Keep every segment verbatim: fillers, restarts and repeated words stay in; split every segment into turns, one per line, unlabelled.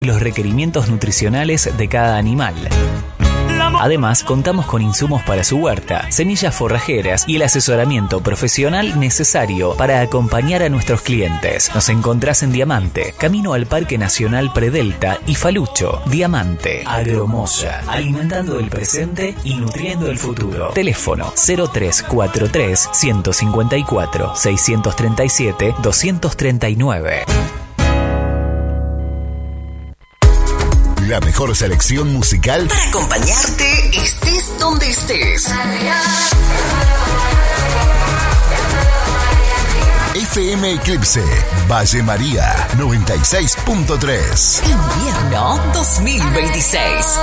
los requerimientos nutricionales de cada animal. Además, contamos con insumos para su huerta, semillas forrajeras y el asesoramiento profesional necesario para acompañar a nuestros clientes. Nos encontrás en Diamante, camino al Parque Nacional Predelta y Falucho. Diamante, Agromoya, alimentando el presente y nutriendo el futuro. Teléfono cero tres cuatro tres, uno cinco cuatro, seis tres siete, dos tres nueve.
La mejor selección musical
para acompañarte estés donde estés.
F M Eclipse, Valle María, noventa y seis punto tres.
Invierno dos mil veintiséis.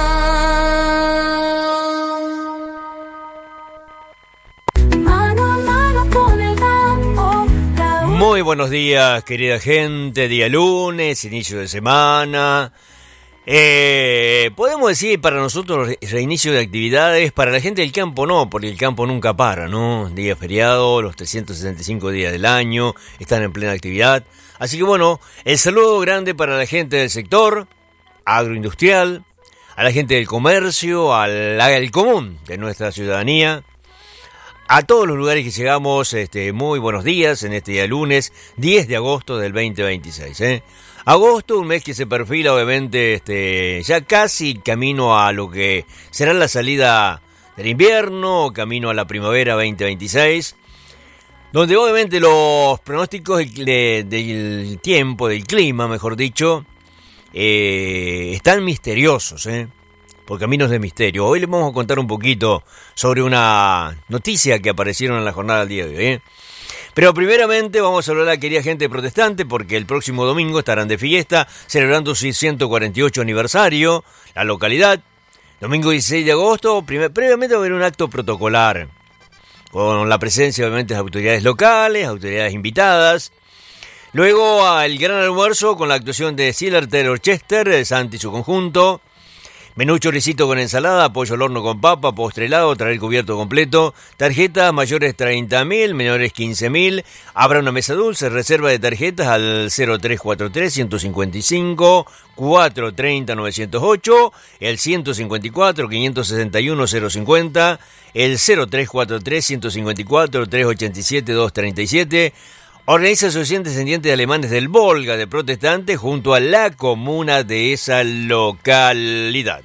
Muy buenos días, querida gente. Día lunes, inicio de semana. Eh, podemos decir para nosotros reinicio de actividades, para la gente del campo no, porque el campo nunca para, ¿no? Día feriado, los trescientos sesenta y cinco días del año, están en plena actividad. Así que bueno, el saludo grande para la gente del sector agroindustrial, a la gente del comercio, al, al común de nuestra ciudadanía, a todos los lugares que llegamos, este, muy buenos días en este día lunes, diez de agosto del veinte veintiséis, ¿eh? Agosto, un mes que se perfila obviamente este, ya casi camino a lo que será la salida del invierno, camino a la primavera veinte veintiséis, donde obviamente los pronósticos de, del tiempo, del clima, mejor dicho, eh, están misteriosos, ¿eh? Por caminos de misterio. Hoy les vamos a contar un poquito sobre una noticia que aparecieron en la jornada del día de hoy, ¿eh? Pero primeramente vamos a hablar a la querida gente protestante, porque el próximo domingo estarán de fiesta, celebrando su ciento cuarenta y ocho aniversario, la localidad. Domingo dieciséis de agosto, primer, previamente va a haber un acto protocolar, con la presencia obviamente de autoridades locales, autoridades invitadas. Luego al gran almuerzo con la actuación de Silverter Orchester, Santi y su conjunto. Menú choricito con ensalada, pollo al horno con papa, postre helado, traer cubierto completo, tarjetas mayores treinta mil, menores quince mil, habrá una mesa dulce, reserva de tarjetas al cero tres cuatro tres, uno cinco cinco, cuatro tres cero, nueve cero ocho, el ciento cincuenta y cuatro, quinientos sesenta y uno, cero cincuenta, el cero tres cuatro tres, uno cinco cuatro, tres ocho siete, dos tres siete, organiza Asociación Descendiente de Alemanes del Volga de Protestantes junto a la comuna de esa localidad.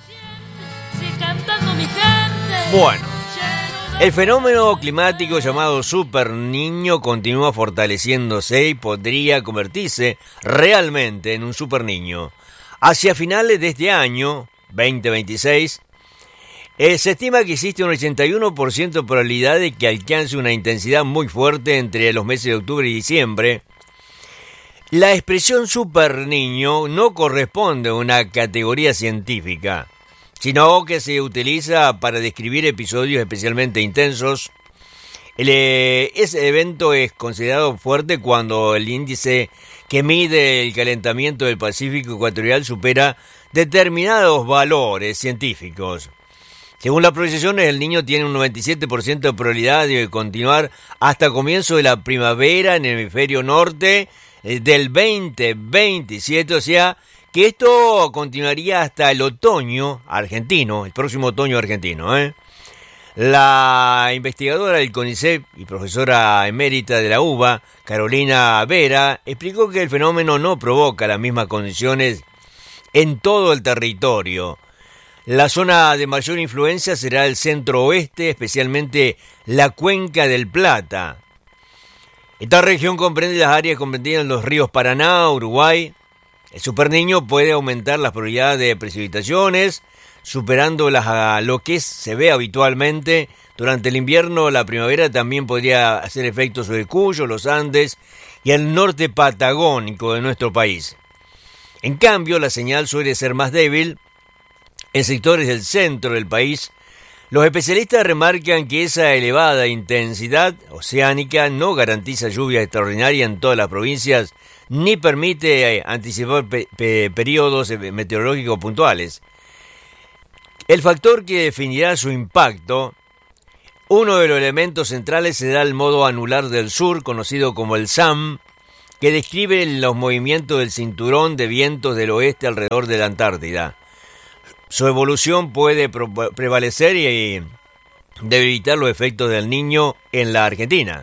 Bueno, el fenómeno climático llamado Super Niño continúa fortaleciéndose y podría convertirse realmente en un Super Niño. Hacia finales de este año, veinte veintiséis, Eh, se estima que existe un ochenta y uno por ciento de probabilidad de que alcance una intensidad muy fuerte entre los meses de octubre y diciembre. La expresión super niño no corresponde a una categoría científica, sino que se utiliza para describir episodios especialmente intensos. El, eh, ese evento es considerado fuerte cuando el índice que mide el calentamiento del Pacífico ecuatorial supera determinados valores científicos. Según las proyecciones, el niño tiene un noventa y siete por ciento de probabilidad de continuar hasta comienzo de la primavera en el hemisferio norte eh, del veinte veintisiete, o sea que esto continuaría hasta el otoño argentino, el próximo otoño argentino, ¿eh? La investigadora del CONICET y profesora emérita de la U B A, Carolina Vera, explicó que el fenómeno no provoca las mismas condiciones en todo el territorio. La zona de mayor influencia será el centro-oeste, especialmente la cuenca del Plata. Esta región comprende las áreas comprendidas en los ríos Paraná, Uruguay. El superniño puede aumentar las probabilidades de precipitaciones, superando las, a lo que se ve habitualmente. Durante el invierno o la primavera también podría hacer efecto sobre Cuyo, los Andes y el norte patagónico de nuestro país. En cambio, la señal suele ser más débil en sectores del centro del país. Los especialistas remarcan que esa elevada intensidad oceánica no garantiza lluvia extraordinaria en todas las provincias, ni permite anticipar pe- pe- periodos meteorológicos puntuales. El factor que definirá su impacto, uno de los elementos centrales, será el modo anular del sur, conocido como el S A M, que describe los movimientos del cinturón de vientos del oeste alrededor de la Antártida. Su evolución puede prevalecer y debilitar los efectos del Niño en la Argentina.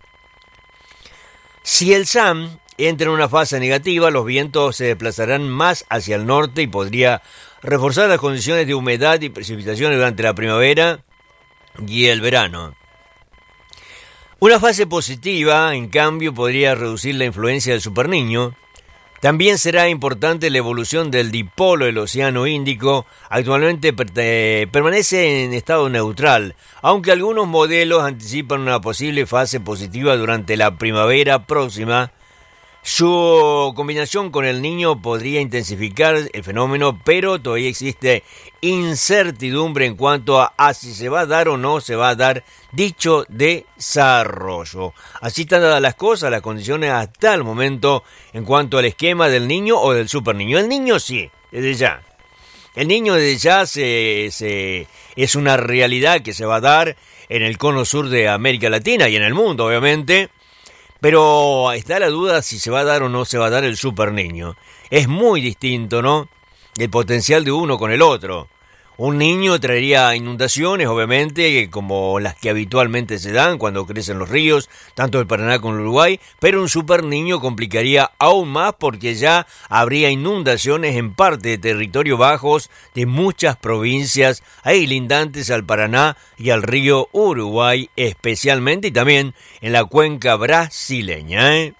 Si el SAM entra en una fase negativa, los vientos se desplazarán más hacia el norte y podría reforzar las condiciones de humedad y precipitaciones durante la primavera y el verano. Una fase positiva, en cambio, podría reducir la influencia del superniño. También será importante la evolución del dipolo del Océano Índico. Actualmente per- permanece en estado neutral, aunque algunos modelos anticipan una posible fase positiva durante la primavera próxima. Su combinación con el Niño podría intensificar el fenómeno, pero todavía existe incertidumbre en cuanto a, a si se va a dar o no se va a dar dicho desarrollo. Así están dadas las cosas, las condiciones hasta el momento en cuanto al esquema del Niño o del superniño. El Niño sí, desde ya. El Niño desde ya se, se, es una realidad que se va a dar en el cono sur de América Latina y en el mundo, obviamente. Pero está la duda si se va a dar o no se va a dar el superniño. Es muy distinto, ¿no?, el potencial de uno con el otro. Un niño traería inundaciones, obviamente, como las que habitualmente se dan cuando crecen los ríos, tanto el Paraná como el Uruguay, pero un superniño complicaría aún más porque ya habría inundaciones en parte de territorios bajos de muchas provincias ahí lindantes al Paraná y al río Uruguay especialmente, y también en la cuenca brasileña, ¿eh?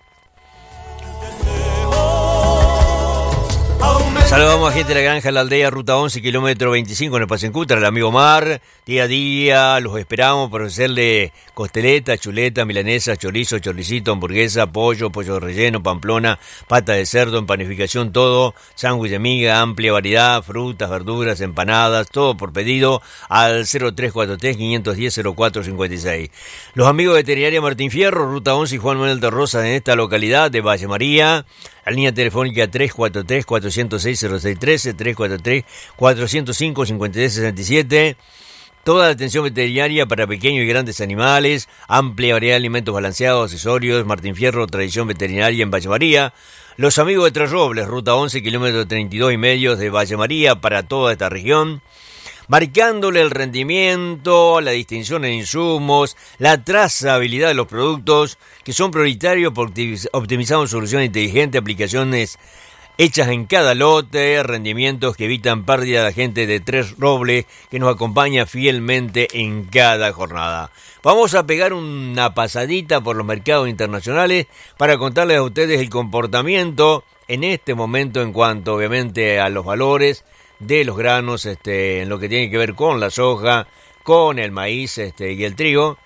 Saludamos a gente de la granja La Aldea, ruta once, kilómetro veinticinco en el Paso en Cutra, el amigo Mar. Día a día los esperamos para ofrecerle costeleta, chuleta, milanesa, chorizo, choricito, hamburguesa, pollo, pollo relleno, pamplona, pata de cerdo, empanificación, todo, sándwich de miga, amplia variedad, frutas, verduras, empanadas, todo por pedido al cero tres cuatro tres, cinco uno cero, cero cuatro cinco seis. Los amigos de Veterinaria Martín Fierro, ruta once y Juan Manuel de Rosas en esta localidad de Valle María. La línea telefónica tres cuatro tres, cuatro cero seis, cero seis uno tres, tres cuatro tres, cuatro cero cinco, cinco tres seis siete. Toda la atención veterinaria para pequeños y grandes animales, amplia variedad de alimentos balanceados, accesorios. Martín Fierro, tradición veterinaria en Valle María. Los amigos de Tres Robles, ruta once, kilómetro treinta y dos y medio de Valle María para toda esta región. Marcándole el rendimiento, la distinción en insumos, la trazabilidad de los productos que son prioritarios porque optimizamos soluciones inteligentes, aplicaciones hechas en cada lote, rendimientos que evitan pérdida de la gente de Tres Robles que nos acompaña fielmente en cada jornada. Vamos a pegar una pasadita por los mercados internacionales para contarles a ustedes el comportamiento en este momento en cuanto obviamente a los valores de los granos, este, en lo que tiene que ver con la soja, con el maíz este, y el trigo.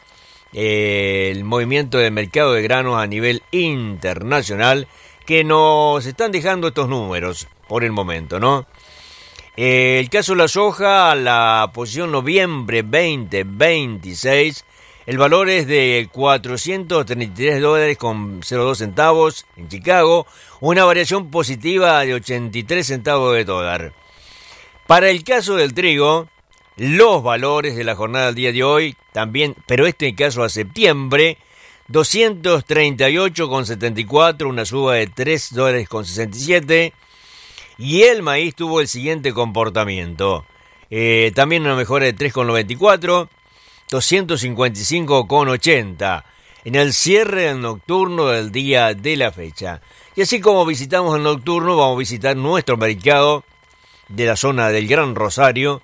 Eh, el movimiento del mercado de granos a nivel internacional que nos están dejando estos números por el momento, ¿no? Eh, el caso de la soja, la posición noviembre veinte veintiséis, el valor es de cuatrocientos treinta y tres dólares con cero dos centavos en Chicago, una variación positiva de ochenta y tres centavos de dólar. Para el caso del trigo, los valores de la jornada del día de hoy también, pero este caso a septiembre, doscientos treinta y ocho con setenta y cuatro, una suba de tres dólares con sesenta y siete, y el maíz tuvo el siguiente comportamiento, eh, también una mejora de tres con noventa y cuatro, doscientos cincuenta y cinco con ochenta, en el cierre del nocturno del día de la fecha. Y así como visitamos el nocturno, vamos a visitar nuestro mercado de la zona del Gran Rosario,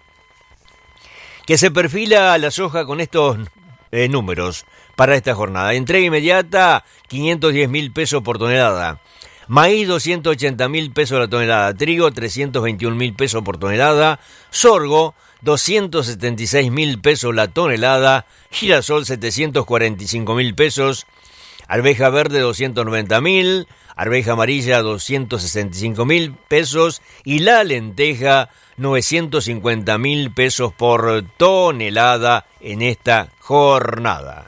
que se perfila a la soja con estos eh, números para esta jornada. Entrega inmediata, quinientos diez mil pesos por tonelada. Maíz, doscientos ochenta mil pesos la tonelada. Trigo, trescientos veintiún mil pesos por tonelada. Sorgo, doscientos setenta y seis mil pesos la tonelada. Girasol, setecientos cuarenta y cinco mil pesos. Arveja verde, doscientos noventa mil. Arveja amarilla, doscientos sesenta y cinco mil pesos. Y la lenteja, novecientos cincuenta mil pesos por tonelada en esta jornada.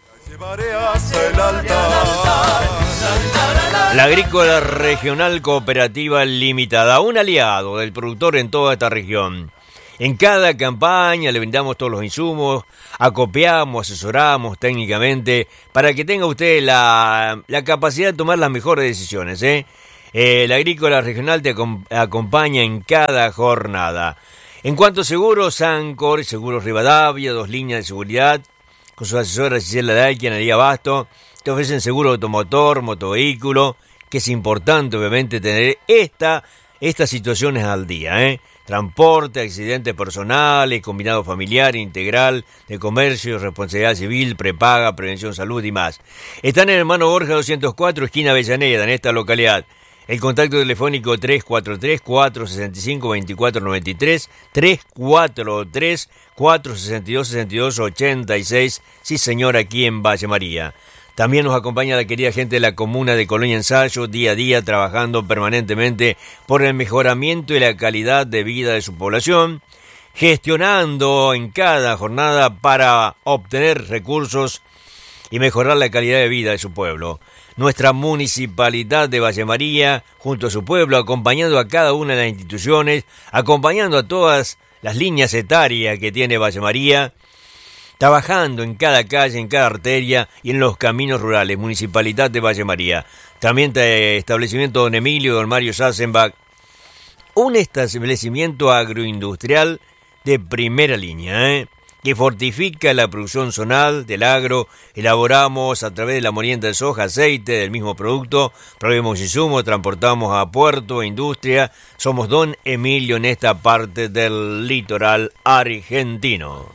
La Agrícola Regional Cooperativa Limitada, un aliado del productor en toda esta región. En cada campaña le brindamos todos los insumos, acopiamos, asesoramos técnicamente para que tenga usted la, la capacidad de tomar las mejores decisiones. ¿eh? Eh, la Agrícola Regional te acom- acompaña en cada jornada. En cuanto a seguros, Sancor, Seguros Rivadavia, dos líneas de seguridad, con su asesora Gisela Dalki, Analía Basto, te ofrecen seguro automotor, motovehículo, que es importante obviamente tener esta, estas situaciones al día, ¿eh? Transporte, accidentes personales, combinado familiar, integral, de comercio, responsabilidad civil, prepaga, prevención salud y más. Están en Hermano Borja doscientos cuatro, esquina Avellaneda, en esta localidad. El contacto telefónico tres cuatro tres, cuatro seis cinco, dos cuatro nueve tres, tres cuatro tres, cuatro seis dos, seis dos ocho seis, sí señor, aquí en Valle María. También nos acompaña la querida gente de la comuna de Colonia Ensayo, día a día trabajando permanentemente por el mejoramiento y la calidad de vida de su población, gestionando en cada jornada para obtener recursos y mejorar la calidad de vida de su pueblo. Nuestra municipalidad de Valle María, junto a su pueblo, acompañando a cada una de las instituciones, acompañando a todas las líneas etarias que tiene Valle María, trabajando en cada calle, en cada arteria y en los caminos rurales. Municipalidad de Valle María. También eh, establecimiento Don Emilio, Don Mario Sassenbach. Un establecimiento agroindustrial de primera línea, ¿eh? que fortifica la producción zonal del agro. Elaboramos a través de la molienda de soja, aceite del mismo producto, proveemos insumos, transportamos a puerto, a industria. Somos Don Emilio en esta parte del litoral argentino.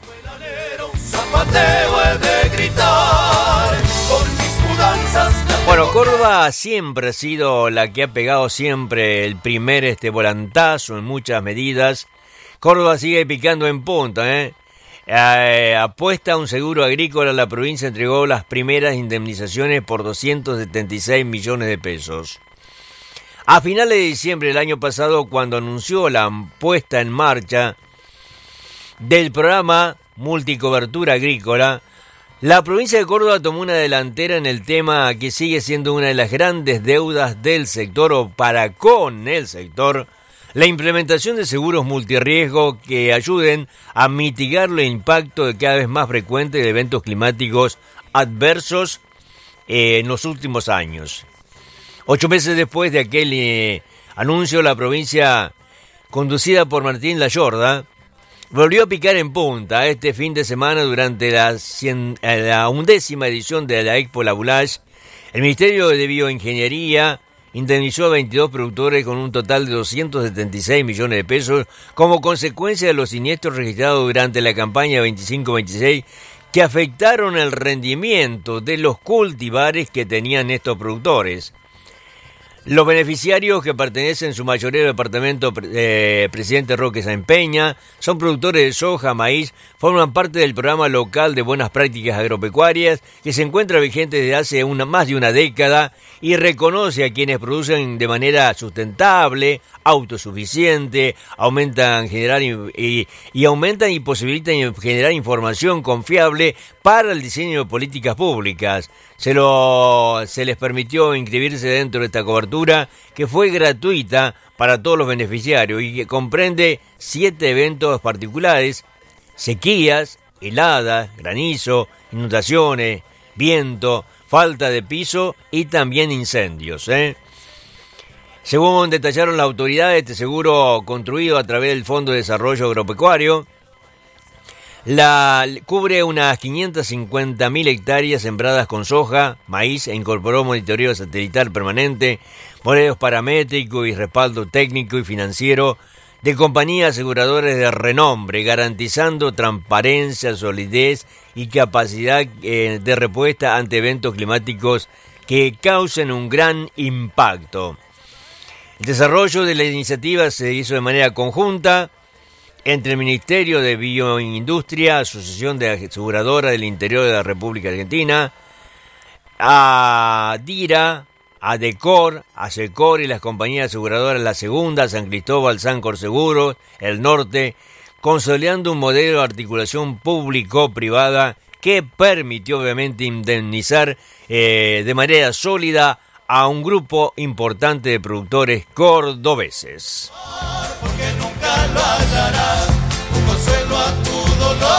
Bueno, Córdoba siempre ha sido la que ha pegado siempre el primer este volantazo en muchas medidas. Córdoba sigue picando en punta, ¿eh? Eh, apuesta a un seguro agrícola. La provincia entregó las primeras indemnizaciones por doscientos setenta y seis millones de pesos. A finales de diciembre del año pasado, cuando anunció la puesta en marcha del programa Multicobertura Agrícola, la provincia de Córdoba tomó una delantera en el tema que sigue siendo una de las grandes deudas del sector o para con el sector, la implementación de seguros multirriesgo que ayuden a mitigar el impacto de cada vez más frecuente de eventos climáticos adversos eh, en los últimos años. Ocho meses después de aquel eh, anuncio, la provincia, conducida por Martín Layorda, volvió a picar en punta este fin de semana durante la, cien, la undécima edición de la Expo La Boulage. El Ministerio de Bioingeniería indemnizó a veintidós productores con un total de doscientos setenta y seis millones de pesos como consecuencia de los siniestros registrados durante la campaña veinticinco veintiséis que afectaron el rendimiento de los cultivares que tenían estos productores. Los beneficiarios, que pertenecen en su mayoría al departamento eh, Presidente Roque Sáenz Peña, son productores de soja, maíz, forman parte del programa local de buenas prácticas agropecuarias que se encuentra vigente desde hace una, más de una década y reconoce a quienes producen de manera sustentable, autosuficiente, aumentan generar y, y, y aumentan y posibilitan generar información confiable para el diseño de políticas públicas. Se, lo, se les permitió inscribirse dentro de esta cobertura que fue gratuita para todos los beneficiarios y que comprende siete eventos particulares: sequías, heladas, granizo, inundaciones, viento, falta de piso y también incendios, ¿eh? Según detallaron las autoridades, este seguro, construido a través del Fondo de Desarrollo Agropecuario, La, cubre unas quinientas cincuenta mil hectáreas sembradas con soja, maíz e incorporó monitoreo satelital permanente, modelos paramétricos y respaldo técnico y financiero de compañías aseguradoras de renombre, garantizando transparencia, solidez y capacidad eh, de respuesta ante eventos climáticos que causen un gran impacto. El desarrollo de la iniciativa se hizo de manera conjunta entre el Ministerio de Bioindustria, Asociación de Aseguradoras del Interior de la República Argentina, ADIRA, ADECOR, ASECOR y las compañías aseguradoras La Segunda, San Cristóbal, Sancor Seguros, El Norte, consolidando un modelo de articulación público-privada que permitió obviamente indemnizar eh, de manera sólida a un grupo importante de productores cordobeses.
Porque nunca lo hallarás,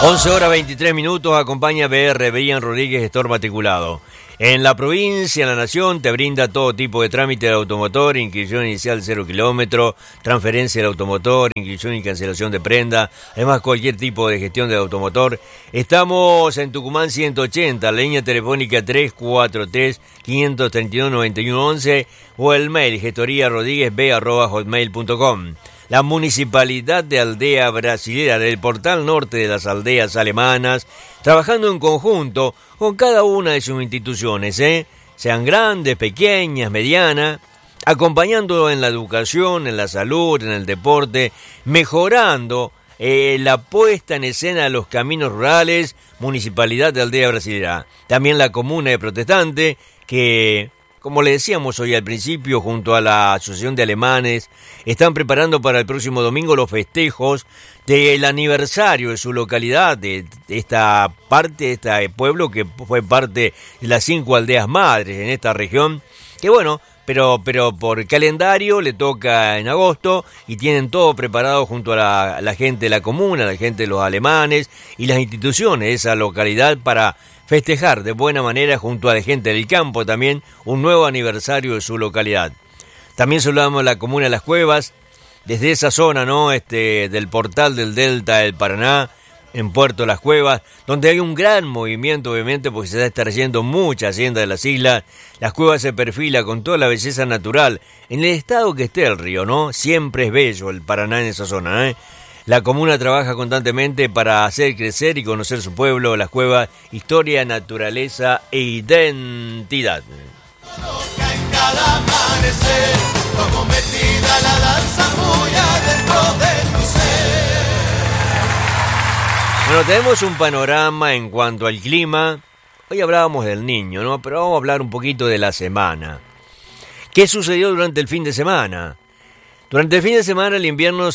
once horas veintitrés minutos, acompaña B R Brian Rodríguez, gestor matriculado. En la provincia, la nación te brinda todo tipo de trámite de automotor, inscripción inicial cero kilómetro, transferencia del automotor, inscripción y cancelación de prenda, además cualquier tipo de gestión del automotor. Estamos en Tucumán ciento ochenta, línea telefónica tres cuatro tres, cinco tres dos, nueve uno once o el mail gestoría rodríguez b arroba hotmail punto com. La Municipalidad de Aldea Brasilera del Portal Norte de las Aldeas Alemanas, trabajando en conjunto con cada una de sus instituciones, ¿eh? sean grandes, pequeñas, medianas, acompañando en la educación, en la salud, en el deporte, mejorando eh, la puesta en escena de los caminos rurales, Municipalidad de Aldea Brasilera. También la Comuna de Protestantes, que, como le decíamos hoy al principio, junto a la Asociación de Alemanes, están preparando para el próximo domingo los festejos del aniversario de su localidad, de esta parte, de este pueblo que fue parte de las cinco aldeas madres en esta región, que bueno, pero, pero por calendario le toca en agosto y tienen todo preparado junto a la, la gente de la comuna, la gente de los alemanes y las instituciones de esa localidad para festejar de buena manera junto a la gente del campo también un nuevo aniversario de su localidad. También saludamos a la comuna de Las Cuevas, desde esa zona, ¿no? Este, del portal del Delta del Paraná, en Puerto Las Cuevas, donde hay un gran movimiento, obviamente, porque se está extrayendo mucha hacienda de las islas. Las Cuevas se perfila con toda la belleza natural, en el estado que esté el río, ¿no? Siempre es bello el Paraná en esa zona, ¿eh? La comuna trabaja constantemente para hacer crecer y conocer su pueblo, Las Cuevas, historia, naturaleza e identidad.
En cada amanecer, como metida la danza muy adentro de tu ser.
Bueno, tenemos un panorama en cuanto al clima. Hoy hablábamos del Niño, ¿no? Pero vamos a hablar un poquito de la semana. ¿Qué sucedió durante el fin de semana? Durante el fin de semana el invierno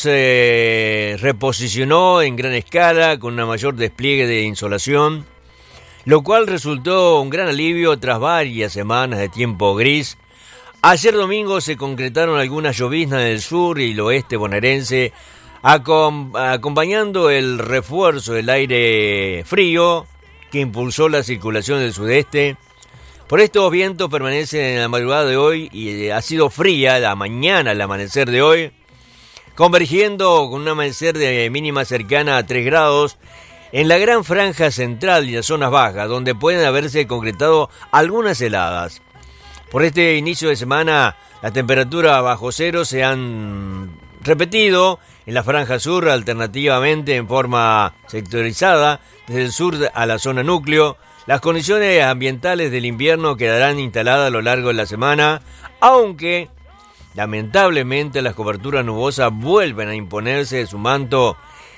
se reposicionó en gran escala con una mayor despliegue de insolación, lo cual resultó un gran alivio tras varias semanas de tiempo gris. Ayer domingo se concretaron algunas lloviznas del sur y el oeste bonaerense, acom- acompañando el refuerzo del aire frío que impulsó la circulación del sudeste. Por estos vientos permanecen en la madrugada de hoy y ha sido fría la mañana, el amanecer de hoy, convergiendo con un amanecer de mínima cercana a tres grados en la gran franja central y las zonas bajas, donde pueden haberse concretado algunas heladas. Por este inicio de semana, las temperaturas bajo cero se han repetido en la franja sur, alternativamente en forma sectorizada, desde el sur a la zona núcleo. Las condiciones ambientales del invierno quedarán instaladas a lo largo de la semana, aunque lamentablemente las coberturas nubosas vuelven a imponerse de su manto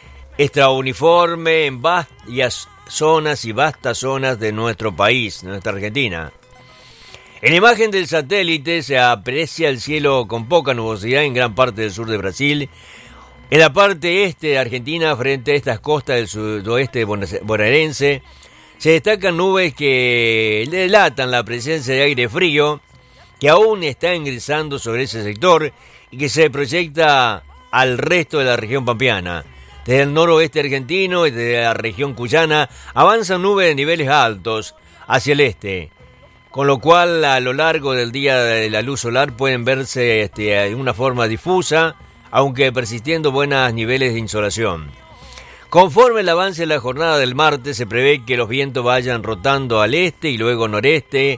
extrauniforme en varias zonas y vastas zonas de nuestro país, de nuestra Argentina. En la imagen del satélite se aprecia el cielo con poca nubosidad en gran parte del sur de Brasil. En la parte este de Argentina, frente a estas costas del sudoeste bonaerense, se destacan nubes que delatan la presencia de aire frío que aún está ingresando sobre ese sector y que se proyecta al resto de la región pampeana. Desde el noroeste argentino y desde la región cuyana avanzan nubes de niveles altos hacia el este, con lo cual a lo largo del día de la luz solar pueden verse este, de una forma difusa, aunque persistiendo buenos niveles de insolación. Conforme el avance de la jornada del martes, se prevé que los vientos vayan rotando al este y luego noreste.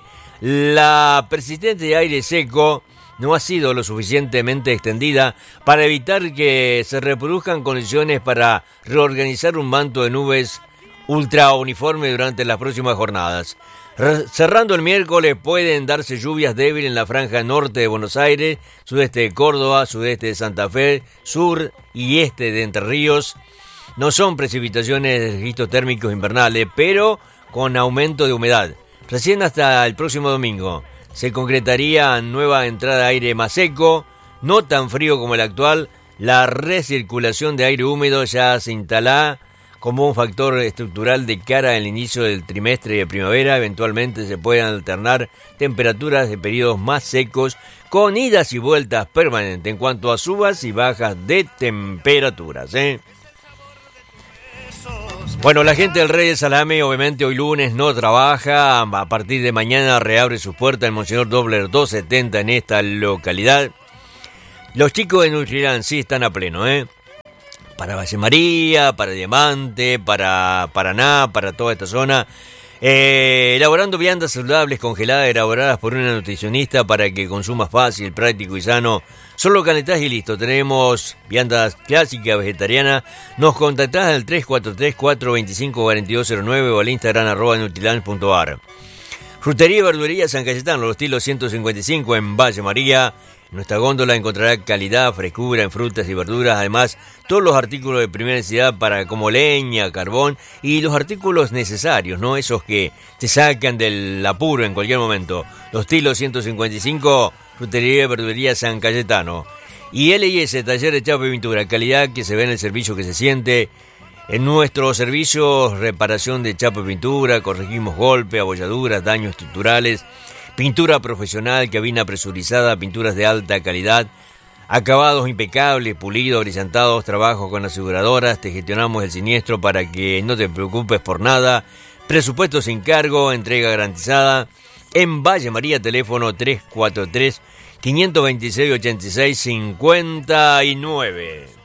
La persistencia de aire seco no ha sido lo suficientemente extendida para evitar que se reproduzcan condiciones para reorganizar un manto de nubes ultra uniforme durante las próximas jornadas. Cerrando el miércoles pueden darse lluvias débiles en la franja norte de Buenos Aires, sudeste de Córdoba, sudeste de Santa Fe, sur y este de Entre Ríos. No son precipitaciones de registros térmicos invernales, pero con aumento de humedad. Recién hasta el próximo domingo se concretaría nueva entrada de aire más seco, no tan frío como el actual. La recirculación de aire húmedo ya se instala como un factor estructural de cara al inicio del trimestre de primavera. Eventualmente se pueden alternar temperaturas de periodos más secos con idas y vueltas permanentes en cuanto a subas y bajas de temperaturas, ¿eh? Bueno, la gente del Rey del Salame, obviamente hoy lunes no trabaja. A partir de mañana reabre sus puertas el Monseñor Dobler doscientos setenta en esta localidad. Los chicos de Nutrilán sí están a pleno, ¿eh? Para Valle María, para Diamante, para Paraná, para toda esta zona. Eh, elaborando viandas saludables congeladas, elaboradas por una nutricionista para que consumas fácil, práctico y sano. Solo calentás y listo. Tenemos viandas clásicas, vegetarianas. Nos contactás al tres cuatro tres, cuatro dos cinco, cuatro dos cero nueve o al Instagram arroba nutrilán punto ar. Frutería y verduría San Cayetano, los estilos ciento cincuenta y cinco en Valle María. En nuestra góndola encontrará calidad, frescura en frutas y verduras, además todos los artículos de primera necesidad para como leña, carbón y los artículos necesarios, ¿no? Esos que te sacan del apuro en cualquier momento. Los estilos ciento cincuenta y cinco, Frutería y verduría San Cayetano. Y L y S, taller de chapa y pintura, calidad que se ve en el servicio que se siente. En nuestros servicios, reparación de chapa y pintura, corregimos golpes, abolladuras, daños estructurales, pintura profesional, cabina presurizada, pinturas de alta calidad, acabados impecables, pulidos, brillantados, trabajos con aseguradoras, te gestionamos el siniestro para que no te preocupes por nada, presupuesto sin cargo, entrega garantizada. En Valle María, teléfono tres cuatro tres, cinco dos seis, ocho seis cinco nueve.